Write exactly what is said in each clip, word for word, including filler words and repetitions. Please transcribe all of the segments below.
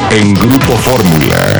en Grupo Fórmula.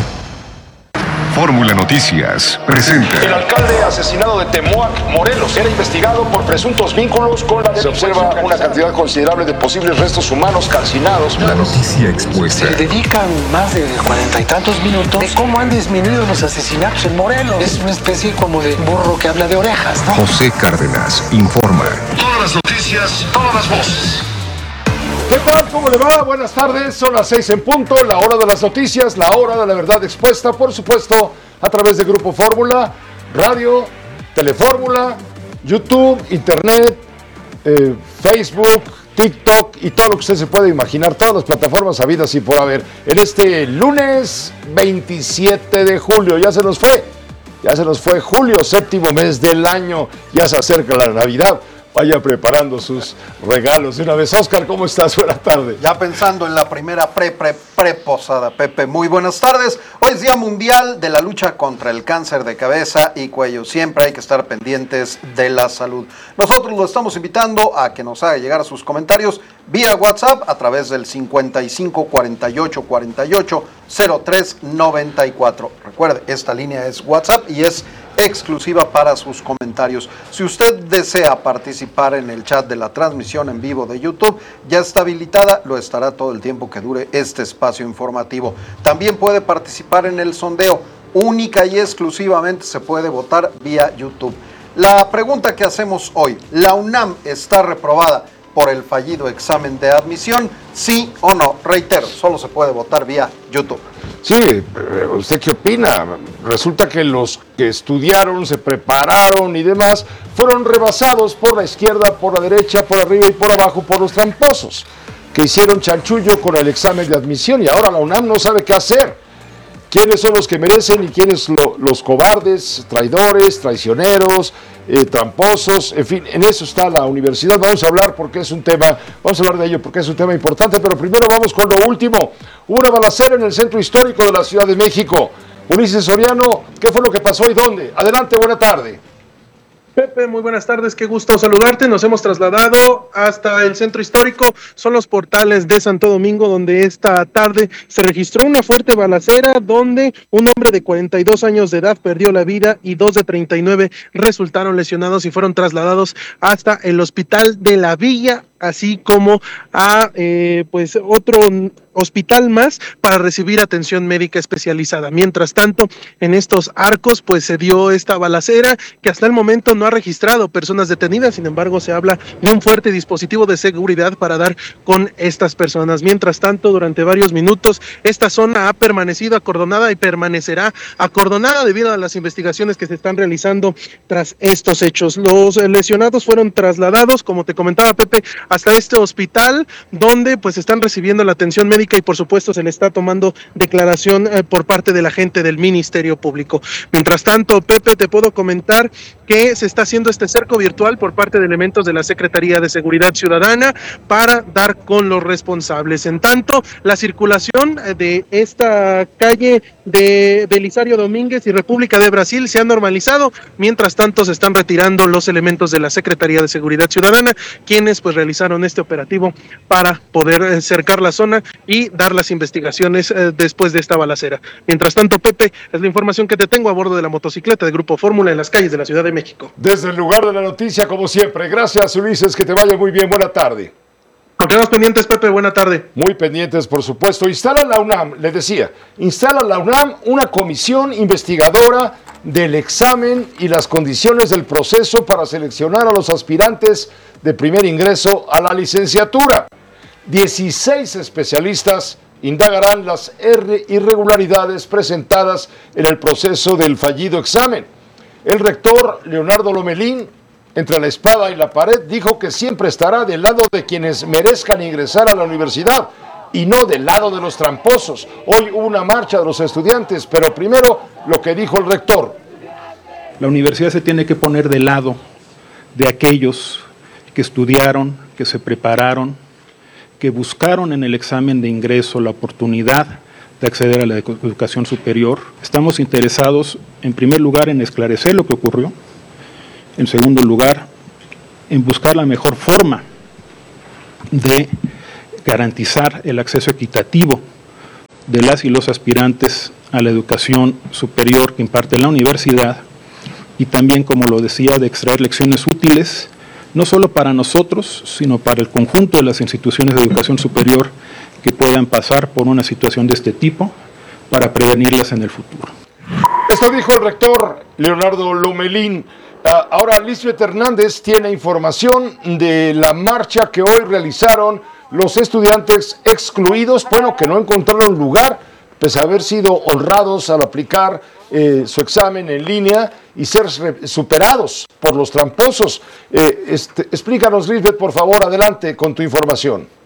Fórmula Noticias presenta. El alcalde asesinado de Temuac, Morelos, era investigado por presuntos vínculos con la delincuencia. Se observa una cantidad considerable de posibles restos humanos calcinados. La noticia expuesta. Se dedican más de cuarenta y tantos minutos de cómo han disminuido los asesinatos en Morelos. Es una especie como de burro que habla de orejas, ¿no? José Cárdenas informa. Todas las noticias, todas las voces. ¿Qué tal? ¿Cómo le va? Buenas tardes, son las seis en punto, la hora de las noticias, la hora de la verdad expuesta, por supuesto, a través de Grupo Fórmula, radio, Telefórmula, YouTube, Internet, eh, Facebook, TikTok y todo lo que usted se puede imaginar, todas las plataformas habidas y por haber. En este lunes veintisiete de julio, ya se nos fue, ya se nos fue julio, séptimo mes del año, ya se acerca la Navidad. Vaya preparando sus regalos de una vez. Oscar, ¿cómo estás? Buenas tardes. Ya pensando en la primera pre, pre, pre-posada, Pepe. Muy buenas tardes. Hoy es Día Mundial de la Lucha contra el Cáncer de Cabeza y Cuello. Siempre hay que estar pendientes de la salud. Nosotros lo estamos invitando a que nos haga llegar sus comentarios vía WhatsApp a través del cincuenta y cinco cuarenta y ocho cuarenta y ocho cero tres noventa y cuatro. Recuerde, esta línea es WhatsApp y es exclusiva para sus comentarios. Si usted desea participar en el chat de la transmisión en vivo de YouTube, ya está habilitada, lo estará todo el tiempo que dure este espacio informativo. También puede participar en el sondeo, única y exclusivamente se puede votar vía YouTube. La pregunta que hacemos hoy, ¿la UNAM está reprobada por el fallido examen de admisión? ¿Sí o no? Reitero, solo se puede votar vía YouTube. Sí, ¿usted qué opina? Resulta que los que estudiaron, se prepararon y demás, fueron rebasados por la izquierda, por la derecha, por arriba y por abajo, por los tramposos, que hicieron chanchullo con el examen de admisión y ahora la UNAM no sabe qué hacer. ¿Quiénes son los que merecen y quiénes lo, los cobardes, traidores, traicioneros, eh, tramposos? En fin, en eso está la universidad. Vamos a hablar porque es un tema, vamos a hablar de ello porque es un tema importante, pero primero vamos con lo último. Una balacera en el centro histórico de la Ciudad de México. Ulises Soriano, ¿qué fue lo que pasó y dónde? Adelante, buena tarde. Pepe, muy buenas tardes, qué gusto saludarte. Nos hemos trasladado hasta el centro histórico, son los portales de Santo Domingo, donde esta tarde se registró una fuerte balacera donde un hombre de cuarenta y dos años de edad perdió la vida y dos de treinta y nueve resultaron lesionados y fueron trasladados hasta el hospital de la Villa, así como a eh, pues otro hospital más para recibir atención médica especializada. Mientras tanto, en estos arcos pues se dio esta balacera que hasta el momento no ha registrado personas detenidas, sin embargo se habla de un fuerte dispositivo de seguridad para dar con estas personas. Mientras tanto, durante varios minutos esta zona ha permanecido acordonada y permanecerá acordonada debido a las investigaciones que se están realizando tras estos hechos. Los lesionados fueron trasladados, como te comentaba Pepe, hasta este hospital donde pues están recibiendo la atención médica y por supuesto se le está tomando declaración eh, por parte de la gente del Ministerio Público. Mientras tanto, Pepe, te puedo comentar que se está haciendo este cerco virtual por parte de elementos de la Secretaría de Seguridad Ciudadana para dar con los responsables. En tanto, la circulación de esta calle de Belisario Domínguez y República de Brasil se ha normalizado. Mientras tanto, se están retirando los elementos de la Secretaría de Seguridad Ciudadana, quienes pues realizaron este operativo para poder eh, cercar la zona y dar las investigaciones eh, después de esta balacera. Mientras tanto, Pepe, es la información que te tengo a bordo de la motocicleta de Grupo Fórmula en las calles de la Ciudad de México. Desde el lugar de la noticia, como siempre. Gracias, Ulises, que te vaya muy bien. Buena tarde. Nos quedamos pendientes, Pepe, buena tarde. Muy pendientes, por supuesto. Instala la UNAM, le decía, instala la UNAM una comisión investigadora del examen y las condiciones del proceso para seleccionar a los aspirantes de primer ingreso a la licenciatura. dieciséis especialistas indagarán las irregularidades presentadas en el proceso del fallido examen. El rector Leonardo Lomelín, entre la espada y la pared, dijo que siempre estará del lado de quienes merezcan ingresar a la universidad y no del lado de los tramposos. Hoy hubo una marcha de los estudiantes, pero primero lo que dijo el rector. La universidad se tiene que poner del lado de aquellos que estudiaron, que se prepararon, que buscaron en el examen de ingreso la oportunidad de acceder a la educación superior. Estamos interesados, en primer lugar, en esclarecer lo que ocurrió. En segundo lugar, en buscar la mejor forma de garantizar el acceso equitativo de las y los aspirantes a la educación superior que imparte la universidad y también, como lo decía, de extraer lecciones útiles, no solo para nosotros, sino para el conjunto de las instituciones de educación superior que puedan pasar por una situación de este tipo, para prevenirlas en el futuro. Esto dijo el rector Leonardo Lomelín. Uh, ahora Lisbeth Hernández tiene información de la marcha que hoy realizaron los estudiantes excluidos, bueno, que no encontraron lugar, pese a haber sido honrados al aplicar eh, su examen en línea y ser superados por los tramposos. Eh, este, explícanos, Lisbeth, por favor, adelante con tu información.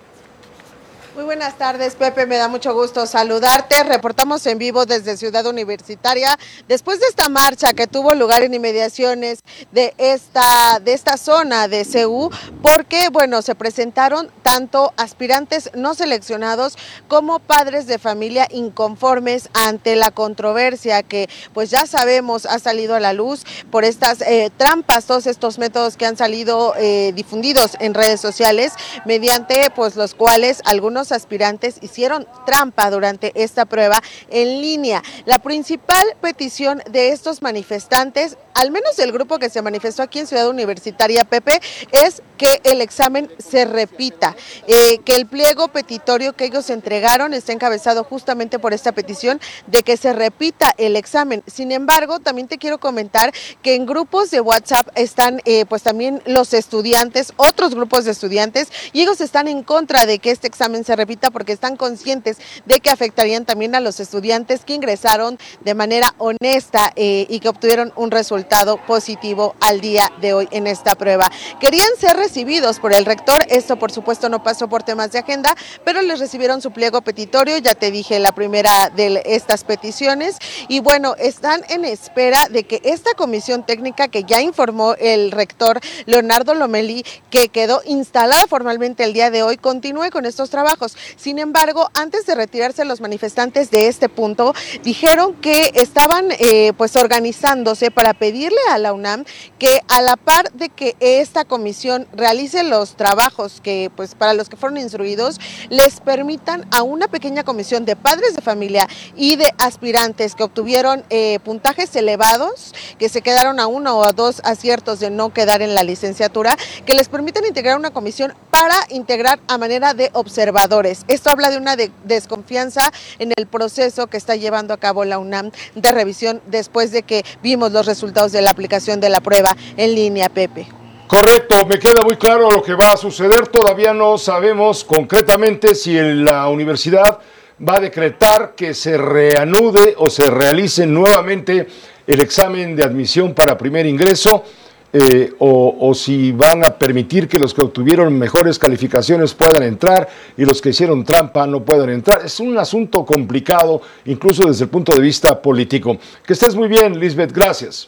Muy buenas tardes, Pepe, me da mucho gusto saludarte. Reportamos en vivo desde Ciudad Universitaria, después de esta marcha que tuvo lugar en inmediaciones de esta, de esta zona de C U, porque, bueno, se presentaron tanto aspirantes no seleccionados como padres de familia inconformes ante la controversia que, pues ya sabemos, ha salido a la luz por estas eh, trampas, todos estos métodos que han salido eh, difundidos en redes sociales, mediante, pues, los cuales algunos aspirantes hicieron trampa durante esta prueba en línea. La principal petición de estos manifestantes, al menos el grupo que se manifestó aquí en Ciudad Universitaria, Pepe, es que el examen se repita, eh, que el pliego petitorio que ellos entregaron está encabezado justamente por esta petición de que se repita el examen. Sin embargo, también te quiero comentar que en grupos de WhatsApp están eh, pues también los estudiantes, otros grupos de estudiantes, y ellos están en contra de que este examen se repita porque están conscientes de que afectarían también a los estudiantes que ingresaron de manera honesta eh, y que obtuvieron un resultado positivo al día de hoy en esta prueba. Querían ser recibidos por el rector, esto por supuesto no pasó por temas de agenda, pero les recibieron su pliego petitorio, ya te dije la primera de estas peticiones, y bueno, están en espera de que esta comisión técnica que ya informó el rector Leonardo Lomelí, que quedó instalada formalmente el día de hoy, continúe con estos trabajos. Sin embargo, antes de retirarse los manifestantes de este punto, dijeron que estaban eh, pues organizándose para pedirle a la UNAM que a la par de que esta comisión realice los trabajos que pues para los que fueron instruidos, les permitan a una pequeña comisión de padres de familia y de aspirantes que obtuvieron eh, puntajes elevados, que se quedaron a uno o a dos aciertos de no quedar en la licenciatura, que les permitan integrar una comisión para integrar a manera de observadores. Esto habla de una de desconfianza en el proceso que está llevando a cabo la UNAM de revisión después de que vimos los resultados de la aplicación de la prueba en línea, Pepe. Correcto, me queda muy claro lo que va a suceder. Todavía no sabemos concretamente si la universidad va a decretar que se reanude o se realice nuevamente el examen de admisión para primer ingreso. Eh, o, o si van a permitir que los que obtuvieron mejores calificaciones puedan entrar y los que hicieron trampa no puedan entrar. Es un asunto complicado, incluso desde el punto de vista político. Que estés muy bien, Lisbeth, gracias.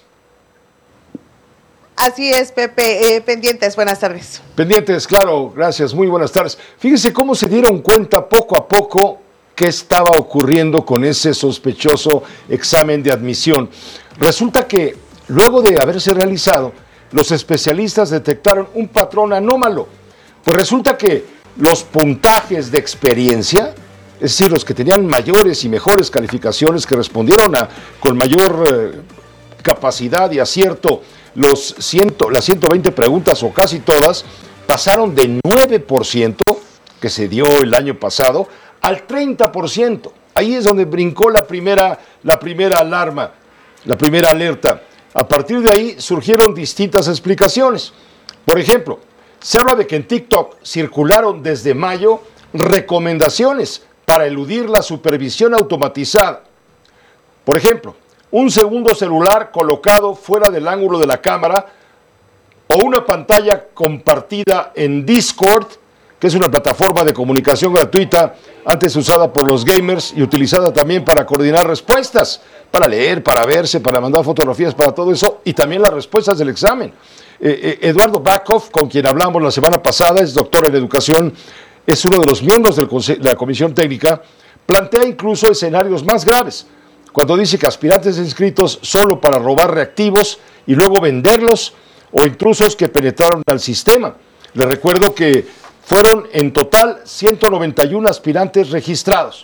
Así es, Pepe, eh, pendientes, buenas tardes. Pendientes, claro, gracias, muy buenas tardes. Fíjense cómo se dieron cuenta poco a poco qué estaba ocurriendo con ese sospechoso examen de admisión. Resulta que luego de haberse realizado, los especialistas detectaron un patrón anómalo. Pues resulta que los puntajes de experiencia, es decir, los que tenían mayores y mejores calificaciones, que respondieron a, con mayor eh, capacidad y acierto los ciento, las ciento veinte preguntas o casi todas, pasaron de nueve por ciento, que se dio el año pasado, al treinta por ciento. Ahí es donde brincó la primera, la primera alarma, la primera alerta. A partir de ahí surgieron distintas explicaciones. Por ejemplo, se habla de que en TikTok circularon desde mayo recomendaciones para eludir la supervisión automatizada. Por ejemplo, un segundo celular colocado fuera del ángulo de la cámara o una pantalla compartida en Discord, que es una plataforma de comunicación gratuita antes usada por los gamers y utilizada también para coordinar respuestas, para leer, para verse, para mandar fotografías, para todo eso, y también las respuestas del examen. Eh, eh, Eduardo Backhoff, con quien hablamos la semana pasada, es doctor en educación, es uno de los miembros del conse- de la comisión técnica, plantea incluso escenarios más graves, cuando dice que aspirantes inscritos solo para robar reactivos y luego venderlos, o intrusos que penetraron al sistema. Les recuerdo que fueron en total ciento noventa y uno aspirantes registrados.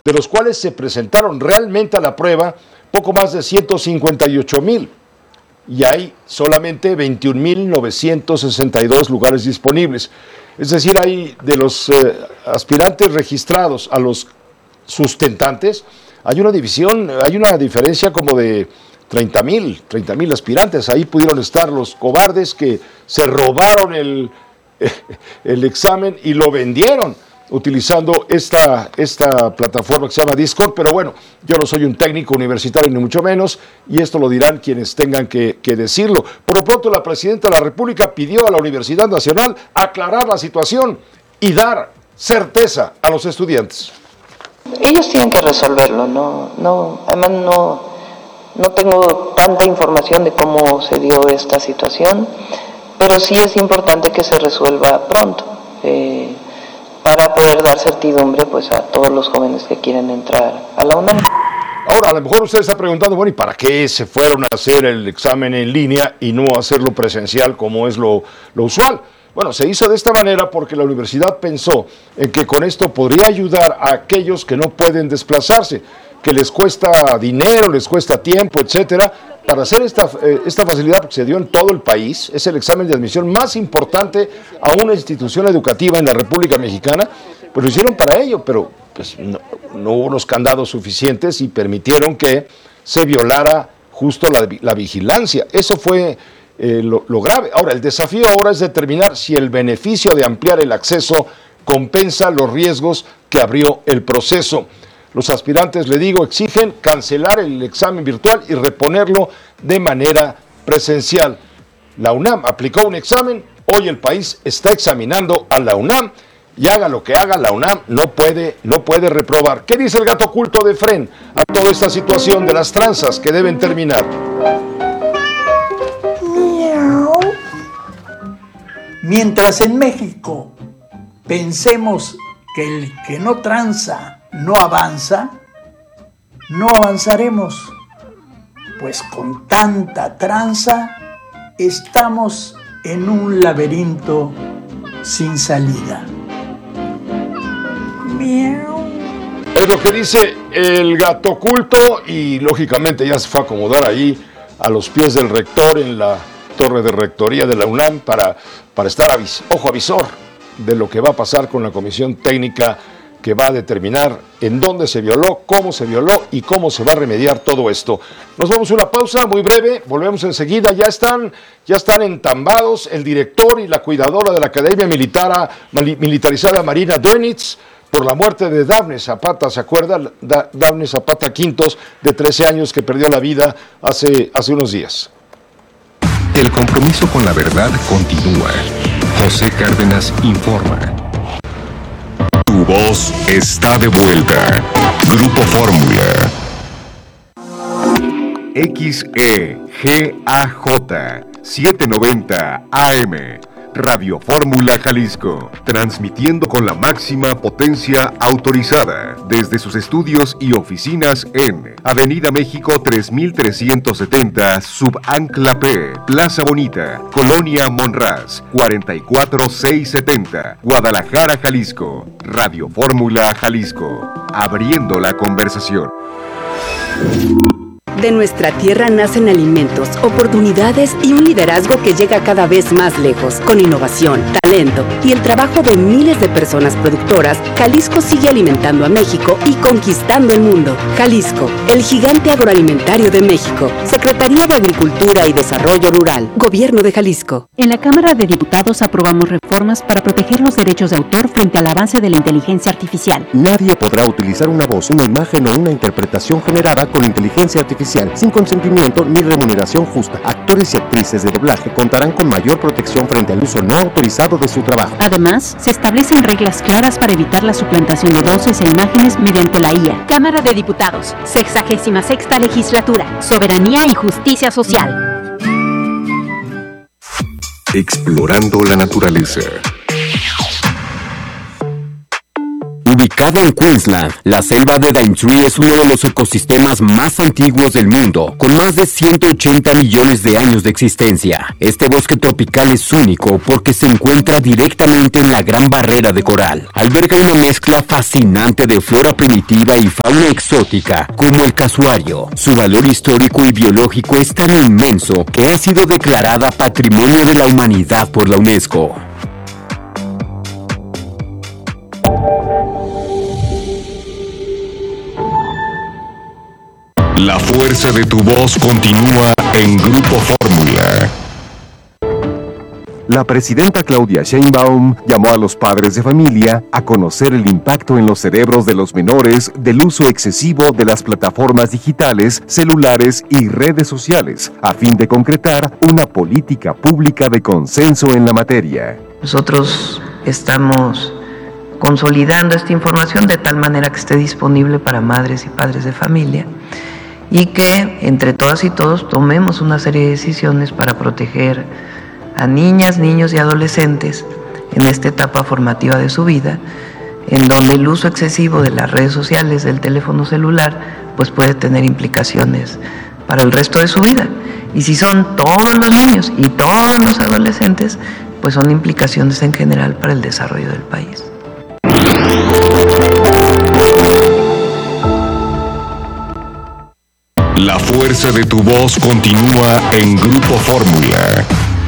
de los cuales se presentaron realmente a la prueba poco más de ciento cincuenta y ocho mil. Y hay solamente veintiún mil novecientos sesenta y dos lugares disponibles. Es decir, hay de los eh, aspirantes registrados a los sustentantes, hay una división, hay una diferencia como de treinta mil aspirantes. Ahí pudieron estar los cobardes que se robaron el, el examen y lo vendieron utilizando esta, esta plataforma que se llama Discord, pero bueno, yo no soy un técnico universitario ni mucho menos, y esto lo dirán quienes tengan que, que decirlo. Por lo pronto, la Presidenta de la República pidió a la Universidad Nacional aclarar la situación y dar certeza a los estudiantes. Ellos tienen que resolverlo, no, no, además no, no tengo tanta información de cómo se dio esta situación, pero sí es importante que se resuelva pronto. Eh, para poder dar certidumbre pues a todos los jóvenes que quieren entrar a la UNAM. Ahora, a lo mejor usted está preguntando, bueno, ¿y para qué se fueron a hacer el examen en línea y no hacerlo presencial como es lo, lo usual? Bueno, se hizo de esta manera porque la universidad pensó en que con esto podría ayudar a aquellos que no pueden desplazarse, que les cuesta dinero, les cuesta tiempo, etcétera, para hacer esta, eh, esta facilidad, porque se dio en todo el país. Es el examen de admisión más importante a una institución educativa en la República Mexicana, pues lo hicieron para ello, pero pues, no, no hubo los candados suficientes y permitieron que se violara justo la, la vigilancia. Eso fue eh, lo, lo grave. Ahora, el desafío ahora es determinar si el beneficio de ampliar el acceso compensa los riesgos que abrió el proceso. Los aspirantes, le digo, exigen cancelar el examen virtual y reponerlo de manera presencial. La UNAM aplicó un examen, hoy el país está examinando a la UNAM y haga lo que haga, la UNAM no puede, no puede reprobar. ¿Qué dice el gato oculto de Fren a toda esta situación de las tranzas que deben terminar? Mientras en México pensemos que el que no tranza no avanza, no avanzaremos, pues con tanta tranza estamos en un laberinto sin salida. Miau. Es lo que dice el gato oculto y lógicamente ya se fue a acomodar ahí a los pies del rector en la torre de rectoría de la UNAM para, para estar avis, ojo avisor de lo que va a pasar con la comisión técnica que va a determinar en dónde se violó, cómo se violó y cómo se va a remediar todo esto. Nos vamos a una pausa muy breve, volvemos enseguida. Ya están, ya están entambados el director y la cuidadora de la Academia Militar, Militarizada Marina Dönitz por la muerte de Dafne Zapata. ¿Se acuerda? Da, Dafne Zapata Quintos, de trece años, que perdió la vida hace, hace unos días. El compromiso con la verdad continúa. José Cárdenas informa. Tu voz está de vuelta. Grupo Fórmula. X E G A J setecientos noventa A M. Radio Fórmula Jalisco, transmitiendo con la máxima potencia autorizada desde sus estudios y oficinas en Avenida México tres mil trescientos setenta, Subancla P, Plaza Bonita, Colonia Monraz, cuarenta y cuatro mil seiscientos setenta, Guadalajara, Jalisco. Radio Fórmula Jalisco, abriendo la conversación. De nuestra tierra nacen alimentos, oportunidades y un liderazgo que llega cada vez más lejos. Con innovación, talento y el trabajo de miles de personas productoras, Jalisco sigue alimentando a México y conquistando el mundo. Jalisco, el gigante agroalimentario de México. Secretaría de Agricultura y Desarrollo Rural, Gobierno de Jalisco. En la Cámara de Diputados aprobamos reformas para proteger los derechos de autor frente al avance de la inteligencia artificial. Nadie podrá utilizar una voz, una imagen o una interpretación generada con inteligencia artificial sin consentimiento ni remuneración justa. Actores y actrices de doblaje contarán con mayor protección frente al uso no autorizado de su trabajo. Además, se establecen reglas claras para evitar la suplantación de voces e imágenes mediante la I A. Cámara de Diputados, sexagésima sexta Legislatura, Soberanía y Justicia Social. Explorando la naturaleza. Ubicado en Queensland, la selva de Daintree es uno de los ecosistemas más antiguos del mundo, con más de ciento ochenta millones de años de existencia. Este bosque tropical es único porque se encuentra directamente en la Gran Barrera de Coral. Alberga una mezcla fascinante de flora primitiva y fauna exótica, como el casuario. Su valor histórico y biológico es tan inmenso que ha sido declarada Patrimonio de la Humanidad por la UNESCO. La fuerza de tu voz continúa en Grupo Fórmula. La presidenta Claudia Sheinbaum llamó a los padres de familia a conocer el impacto en los cerebros de los menores del uso excesivo de las plataformas digitales, celulares y redes sociales, a fin de concretar una política pública de consenso en la materia. Nosotros estamos consolidando esta información de tal manera que esté disponible para madres y padres de familia y que entre todas y todos tomemos una serie de decisiones para proteger a niñas, niños y adolescentes en esta etapa formativa de su vida, en donde el uso excesivo de las redes sociales, del teléfono celular, pues puede tener implicaciones para el resto de su vida. Y si son todos los niños y todos los adolescentes, pues son implicaciones en general para el desarrollo del país. La fuerza de tu voz continúa en Grupo Fórmula.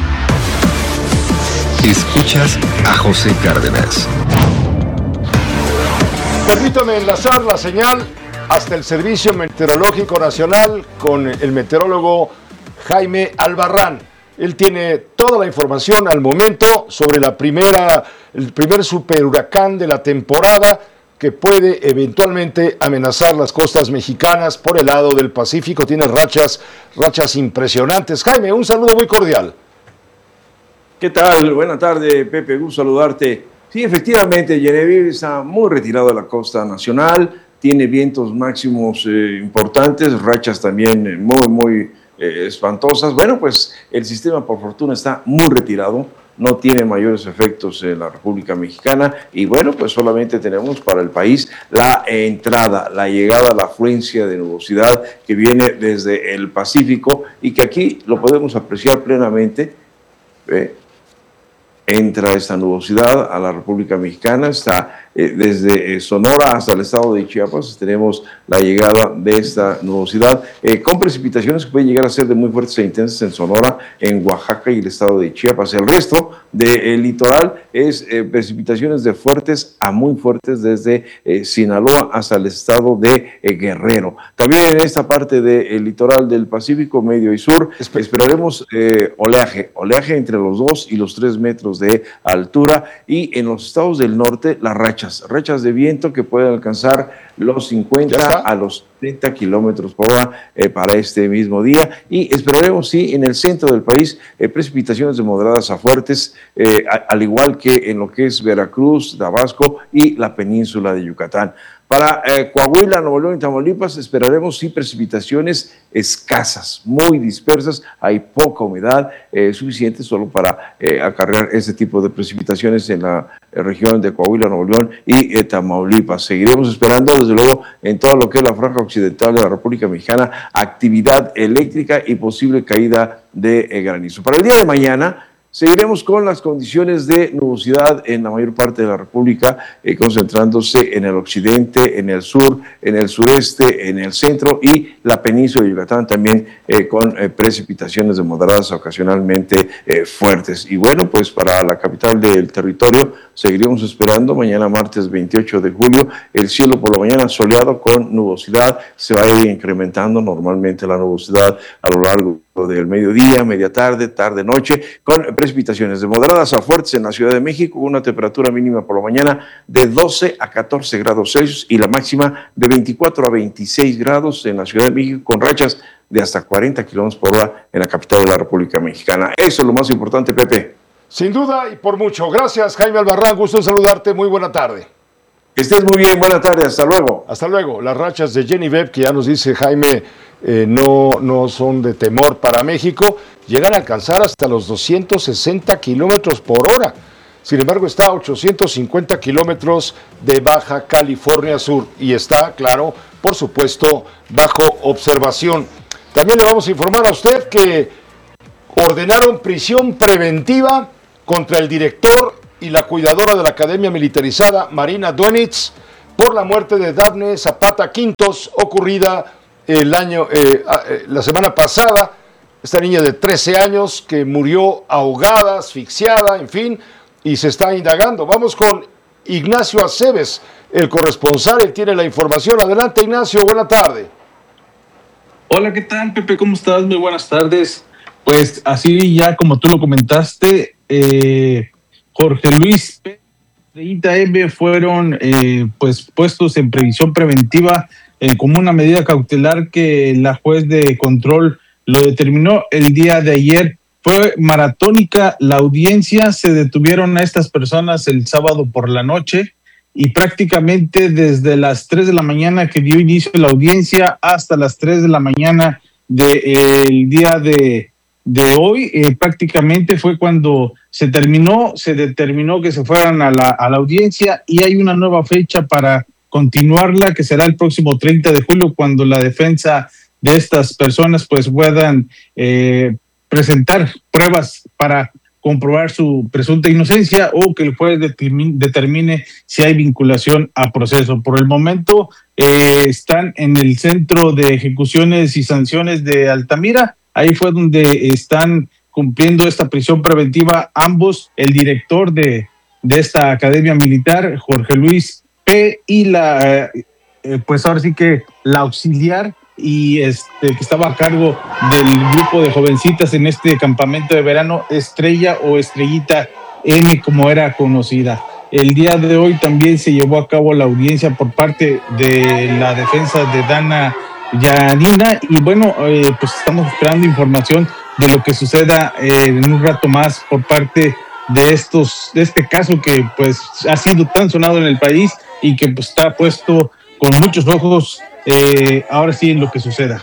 Escuchas a José Cárdenas. Permítame enlazar la señal hasta el Servicio Meteorológico Nacional con el meteorólogo Jaime Albarrán. Él tiene toda la información al momento sobre la primera, el primer superhuracán de la temporada que puede eventualmente amenazar las costas mexicanas por el lado del Pacífico. Tiene rachas, rachas impresionantes. Jaime, un saludo muy cordial. ¿Qué tal? Buenas tardes, Pepe, gusto saludarte. Sí, efectivamente, Genevieve está muy retirado de la costa nacional, tiene vientos máximos eh, importantes, rachas también eh, muy, muy eh, espantosas. Bueno, pues el sistema, por fortuna, está muy retirado, no tiene mayores efectos en la República Mexicana y bueno, pues solamente tenemos para el país la entrada, la llegada, la afluencia de nubosidad que viene desde el Pacífico y que aquí lo podemos apreciar plenamente. ¿eh? Entra esta nubosidad a la República Mexicana, está eh, desde eh, Sonora hasta el estado de Chiapas, tenemos la llegada de esta nubosidad, eh, con precipitaciones que pueden llegar a ser de muy fuertes e intensas en Sonora, en Oaxaca y el estado de Chiapas. El resto del litoral es eh, precipitaciones de fuertes a muy fuertes desde eh, Sinaloa hasta el estado de eh, Guerrero. También en esta parte del litoral del Pacífico, medio y sur, esperaremos eh, oleaje, oleaje entre los dos y los tres metros de altura y en los estados del norte las rachas, rachas de viento que pueden alcanzar los cincuenta a los treinta kilómetros por hora eh, para este mismo día y esperaremos sí en el centro del país eh, precipitaciones de moderadas a fuertes eh, a, al igual que en lo que es Veracruz, Tabasco y la península de Yucatán. Para eh, Coahuila, Nuevo León y Tamaulipas esperaremos sí precipitaciones escasas, muy dispersas, hay poca humedad eh, suficiente solo para eh, acarrear este tipo de precipitaciones en la eh, región de Coahuila, Nuevo León y eh, Tamaulipas. Seguiremos esperando desde luego en todo lo que es la franja occidental de la República Mexicana, actividad eléctrica y posible caída de eh, granizo. Para el día de mañana seguiremos con las condiciones de nubosidad en la mayor parte de la República, eh, concentrándose en el occidente, en el sur, en el sureste, en el centro y la península de Yucatán también eh, con eh, precipitaciones de moderadas ocasionalmente eh, fuertes. Y bueno, pues para la capital del territorio seguiremos esperando mañana martes veintiocho de julio, el cielo por la mañana soleado con nubosidad, se va a ir incrementando normalmente la nubosidad a lo largo del mediodía, media tarde, tarde, noche, con precipitaciones de moderadas a fuertes en la Ciudad de México, con una temperatura mínima por la mañana de doce a catorce grados Celsius y la máxima de veinticuatro a veintiséis grados en la Ciudad de México, con rachas de hasta cuarenta kilómetros por hora en la capital de la República Mexicana. Eso es lo más importante, Pepe. Sin duda y por mucho. Gracias, Jaime Albarrán, gusto en saludarte, muy buena tarde. Que estés muy bien, buena tarde, hasta luego. Hasta luego. Las rachas de Genevieve, que ya nos dice Jaime, eh, no, no son de temor para México, llegan a alcanzar hasta los doscientos sesenta kilómetros por hora. Sin embargo, está a ochocientos cincuenta kilómetros de Baja California Sur y está, claro, por supuesto, bajo observación. También le vamos a informar a usted que ordenaron prisión preventiva contra el director y la cuidadora de la Academia Militarizada, Marina Duenitz, por la muerte de Dafne Zapata Quintos, ocurrida el año, eh, la semana pasada. Esta niña de trece años que murió ahogada, asfixiada, en fin, y se está indagando. Vamos con Ignacio Aceves, el corresponsal, él tiene la información. Adelante, Ignacio, buena tarde. Hola, ¿qué tal, Pepe? ¿Cómo estás? Muy buenas tardes. Pues así ya como tú lo comentaste, eh, Jorge Luis P. Estrellita M fueron eh, pues puestos en previsión preventiva eh, como una medida cautelar que la juez de control lo determinó el día de ayer. Fue maratónica la audiencia, se detuvieron a estas personas el sábado por la noche y prácticamente desde las tres de la mañana que dio inicio la audiencia hasta las tres de la mañana del de, día de, de hoy, eh, prácticamente fue cuando se terminó, se determinó que se fueran a la, a la audiencia y hay una nueva fecha para continuarla que será el próximo treinta de julio cuando la defensa de estas personas pues puedan eh, presentar pruebas para comprobar su presunta inocencia o que el juez determine, determine si hay vinculación a proceso. Por el momento eh, están en el Centro de Ejecuciones y Sanciones de Altamira. Ahí fue donde están cumpliendo esta prisión preventiva ambos, el director de, de esta academia militar, Jorge Luis P., y la, eh, pues ahora sí que la auxiliar y este que estaba a cargo del grupo de jovencitas en este campamento de verano, Estrella o Estrellita M, como era conocida. El día de hoy también se llevó a cabo la audiencia por parte de la defensa de Dana Yanina y bueno, eh, pues estamos esperando información de lo que suceda eh, en un rato más por parte de estos, de este caso que pues ha sido tan sonado en el país y que pues está puesto con muchos ojos eh, ahora sí en lo que suceda.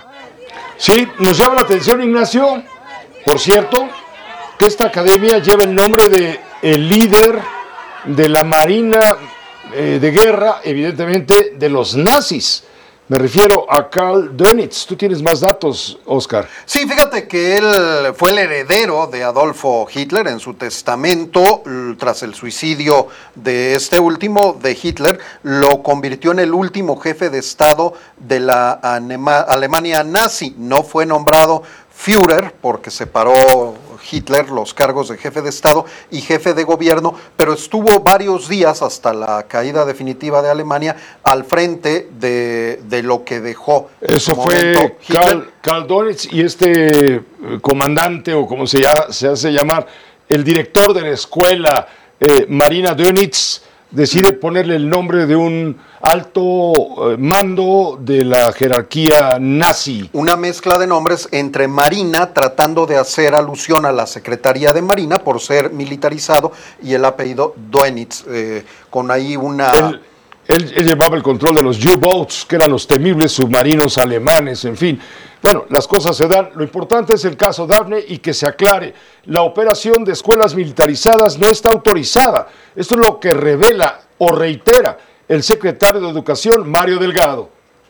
Sí, nos llama la atención, Ignacio, por cierto, que esta academia lleva el nombre de el líder de la Marina eh, de guerra, evidentemente de los nazis. Me refiero a Karl Dönitz. Tú tienes más datos, Oscar. Sí, fíjate que él fue el heredero de Adolfo Hitler. En su testamento, tras el suicidio de este último, de Hitler, lo convirtió en el último jefe de Estado de la Anema- Alemania nazi. No fue nombrado Führer porque separó Hitler los cargos de jefe de Estado y jefe de gobierno, pero estuvo varios días hasta la caída definitiva de Alemania al frente de, de lo que dejó. Eso fue Karl, Karl Dönitz y este eh, comandante, o como se, ya, se hace llamar, el director de la escuela, eh, Marina Dönitz, decide ponerle el nombre de un alto eh, mando de la jerarquía nazi. Una mezcla de nombres entre Marina, tratando de hacer alusión a la Secretaría de Marina por ser militarizado, y el apellido Dönitz, eh, con ahí una... Él, él, él llevaba el control de los U-Boats, que eran los temibles submarinos alemanes, en fin. Bueno, las cosas se dan. Lo importante es el caso Dafne y que se aclare. La operación de escuelas militarizadas no está autorizada. Esto es lo que revela o reitera el secretario de Educación, Mario Delgado.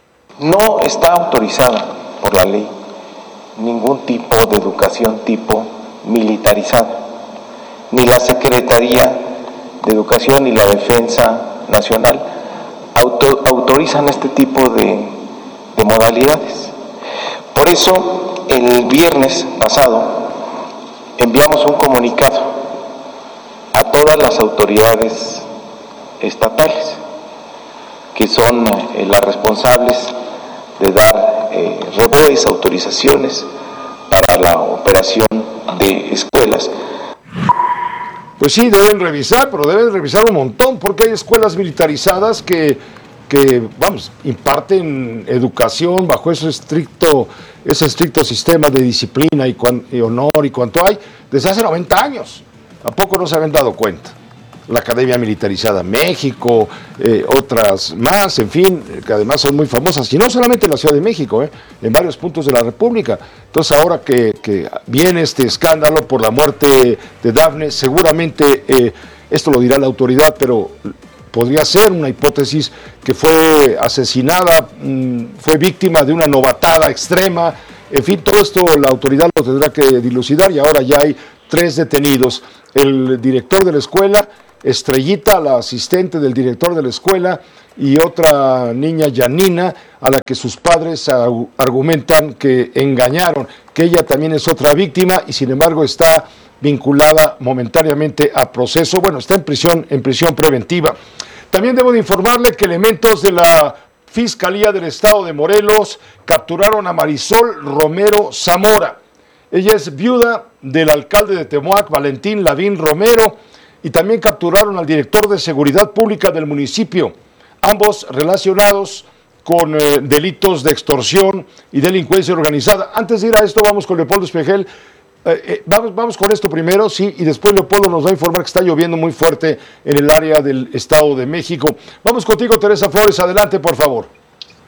No está autorizada por la ley ningún tipo de educación tipo militarizada. Ni la Secretaría de Educación ni la Defensa Nacional auto, autorizan este tipo de, de modalidades. Por eso, el viernes pasado enviamos un comunicado a todas las autoridades estatales, que son eh, las responsables de dar eh, reboes, autorizaciones para la operación de escuelas. Pues sí, deben revisar, pero deben revisar un montón, porque hay escuelas militarizadas que, que vamos, imparten educación bajo ese estricto, ese estricto sistema de disciplina y, cuan, y honor y cuanto hay desde hace noventa años. ¿A poco no se habían dado cuenta? La Academia Militarizada México, eh, otras más, en fin, que además son muy famosas, y no solamente en la Ciudad de México, eh, en varios puntos de la República. Entonces ahora que, que viene este escándalo por la muerte de Dafne, seguramente eh, Esto lo dirá la autoridad, pero podría ser una hipótesis que fue asesinada, fue víctima de una novatada extrema. En fin, todo esto la autoridad lo tendrá que dilucidar y ahora ya hay tres detenidos. El director de la escuela, Estrellita, la asistente del director de la escuela, y otra niña, Yanina, a la que sus padres argumentan que engañaron, que ella también es otra víctima y sin embargo está vinculada momentáneamente a proceso. Bueno, está en prisión, en prisión preventiva. También debo de informarle que elementos de la Fiscalía del Estado de Morelos capturaron a Marisol Romero Zamora. Ella es viuda del alcalde de Temoac, Valentín Lavín Romero, y también capturaron al director de Seguridad Pública del municipio, ambos relacionados con eh, delitos de extorsión y delincuencia organizada. Antes de ir a esto, vamos con Leopoldo Espejel. Eh, eh, vamos, vamos con esto primero, sí, y después Leopoldo nos va a informar que está lloviendo muy fuerte en el área del Estado de México. Vamos contigo, Teresa Flores, adelante, por favor.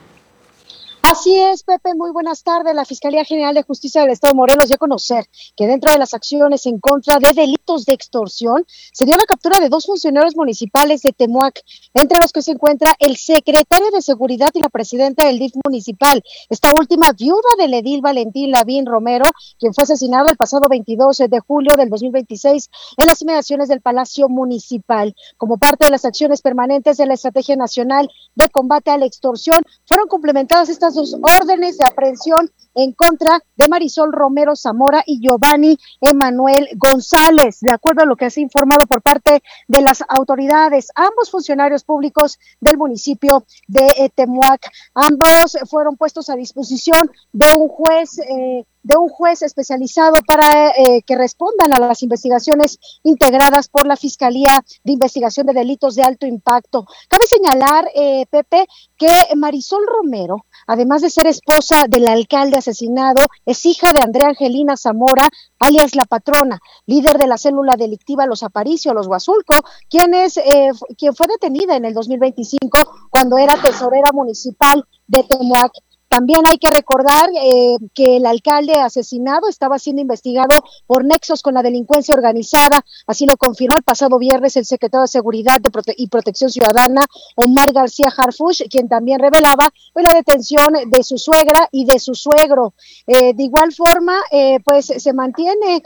Así es, Pepe, muy buenas tardes. La Fiscalía General de Justicia del Estado de Morelos dio a conocer que dentro de las acciones en contra de delitos de extorsión se dio la captura de dos funcionarios municipales de Temoac, entre los que se encuentra el secretario de Seguridad y la presidenta del D I F municipal, esta última viuda del edil Valentín Lavín Romero, quien fue asesinado el pasado veintidós de julio del dos mil veintiséis en las inmediaciones del Palacio Municipal. Como parte de las acciones permanentes de la Estrategia Nacional de Combate a la Extorsión, fueron complementadas estas dos órdenes de aprehensión en contra de Marisol Romero Zamora y Giovanni Emanuel González. De acuerdo a lo que se ha informado por parte de las autoridades, ambos funcionarios públicos del municipio de eh, Temoac, ambos fueron puestos a disposición de un juez eh, de un juez especializado para eh, que respondan a las investigaciones integradas por la Fiscalía de Investigación de Delitos de Alto Impacto. Cabe señalar, eh, Pepe, que Marisol Romero, además de ser esposa del alcalde asesinado, es hija de Andrea Angelina Zamora, alias La Patrona, líder de la célula delictiva Los Aparicio, Los Huazulco, quien, es, eh, quien fue detenida en el dos mil veinticinco cuando era tesorera municipal de Temoac. También hay que recordar eh, que el alcalde asesinado estaba siendo investigado por nexos con la delincuencia organizada, así lo confirmó el pasado viernes el secretario de Seguridad de Prote- y Protección Ciudadana, Omar García Harfuch, quien también revelaba pues, la detención de su suegra y de su suegro. Eh, de igual forma, eh, pues se mantiene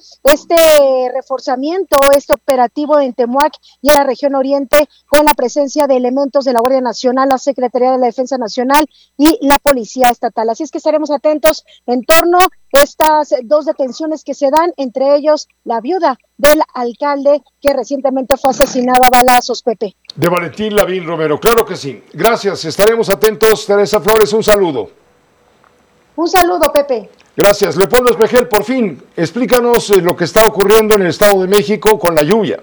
este reforzamiento, este operativo en Temoac y en la región oriente con la presencia de elementos de la Guardia Nacional, la Secretaría de la Defensa Nacional y la Policía Estatal. Así es que estaremos atentos en torno a estas dos detenciones que se dan, entre ellos la viuda del alcalde que recientemente fue asesinado a balazos, Pepe. De Valentín Lavín Romero, claro que sí. Gracias, estaremos atentos. Teresa Flores, un saludo. Un saludo, Pepe. Gracias. Leopoldo Espejel, por fin, explícanos lo que está ocurriendo en el Estado de México con la lluvia.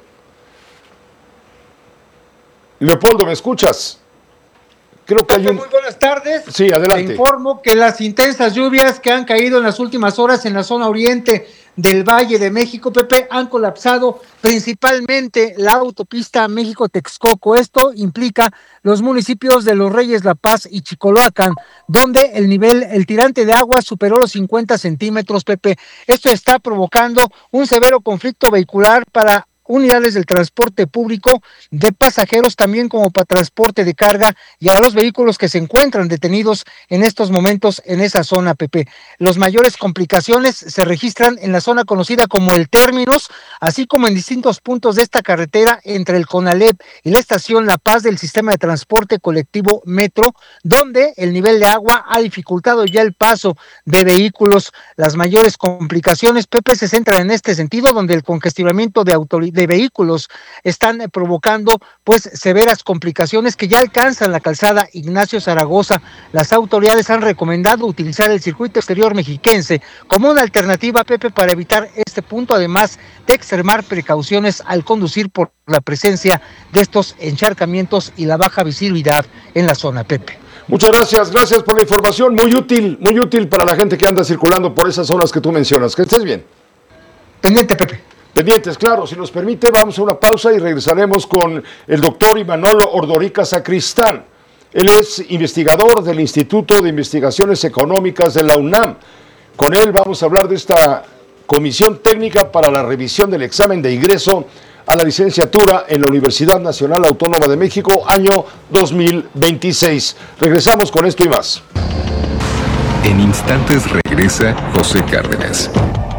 Leopoldo, ¿me escuchas? Creo que hay un... Muy buenas tardes. Sí, adelante. Te informo que las intensas lluvias que han caído en las últimas horas en la zona oriente del Valle de México, Pepe, han colapsado principalmente la autopista México-Texcoco. Esto implica los municipios de Los Reyes, La Paz y Chicoloacan, donde el nivel, el tirante de agua superó los cincuenta centímetros, Pepe. Esto está provocando un severo conflicto vehicular para unidades del transporte público de pasajeros, también como para transporte de carga y a los vehículos que se encuentran detenidos en estos momentos en esa zona, Pepe. Las mayores complicaciones se registran en la zona conocida como el Términos, así como en distintos puntos de esta carretera entre el CONALEP y la estación La Paz del sistema de transporte colectivo Metro, donde el nivel de agua ha dificultado ya el paso de vehículos. Las mayores complicaciones, Pepe, se centran en este sentido, donde el congestionamiento de autoridades de vehículos están provocando pues severas complicaciones que ya alcanzan la calzada Ignacio Zaragoza. Las autoridades han recomendado utilizar el circuito exterior mexiquense como una alternativa, Pepe, para evitar este punto, además de extremar precauciones al conducir por la presencia de estos encharcamientos y la baja visibilidad en la zona, Pepe. Muchas gracias, gracias por la información, muy útil, muy útil para la gente que anda circulando por esas zonas que tú mencionas. Que estés bien. Pendiente, Pepe. Pendientes, claro, si nos permite, vamos a una pausa y regresaremos con el doctor Imanolo Ordorica Sacristán. Él es investigador del Instituto de Investigaciones Económicas de la UNAM. Con él vamos a hablar de esta comisión técnica para la revisión del examen de ingreso a la licenciatura en la Universidad Nacional Autónoma de México, año dos mil veintiséis. Regresamos con esto y más. En instantes regresa José Cárdenas.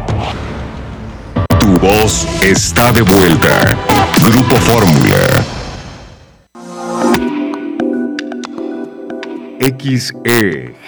Tu voz está de vuelta. Grupo Fórmula. X E